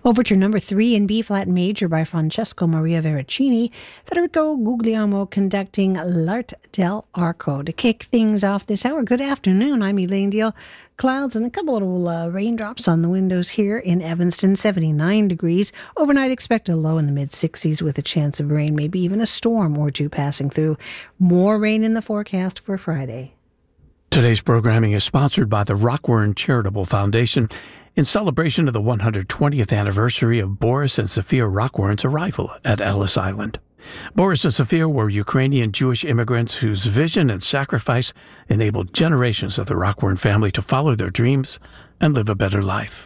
Overture number 3 in B-flat major by Francesco Maria Veracini, Federico Guglielmo conducting L'Arte dell'Arco. To kick things off this hour, good afternoon, I'm Elaine Deal. Clouds and a couple of raindrops on the windows here in Evanston, 79 degrees. Overnight, expect a low in the mid-60s with a chance of rain, maybe even a storm or two passing through. More rain in the forecast for Friday. Today's programming is sponsored by the Rockburn Charitable Foundation in celebration of the 120th anniversary of Boris and Sophia Rockburn's arrival at Ellis Island. Boris and Sophia were Ukrainian Jewish immigrants whose vision and sacrifice enabled generations of the Rockburn family to follow their dreams and live a better life.